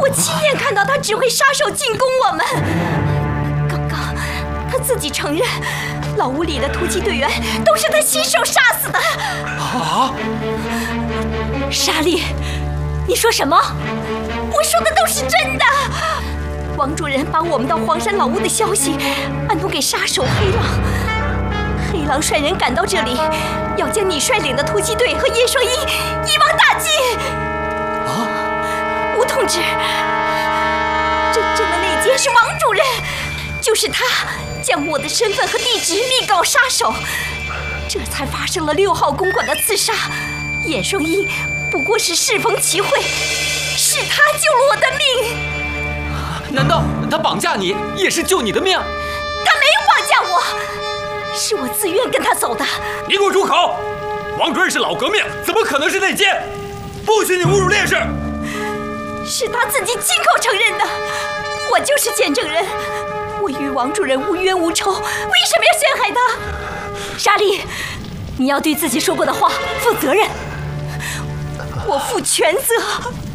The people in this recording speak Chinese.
我亲眼看到他指挥杀手进攻我们。刚刚他自己承认，老屋里的突击队员都是他亲手杀死的。 啊！ 莎莉，你说什么？我说的都是真的。王主任把我们到黄山老屋的消息暗通给杀手黑狼。黑狼率人赶到这里，要将你率领的突击队和叶双英一网打尽。 啊！ 吴同志，真正的内奸是王主任，就是他将我的身份和地址密告杀手，这才发生了6号公馆的刺杀。叶双英不过是适逢其会，是他救了我的命。 难道他绑架你也是救你的命？ 他没有绑架我，是我自愿跟他走的。 你给我住口！王主任是老革命，怎么可能是内奸？不许你侮辱烈士！ 是他自己亲口承认的，我就是见证人。我与王主任无冤无仇，为什么要陷害他？莎莉，你要对自己说过的话负责任。我负全责。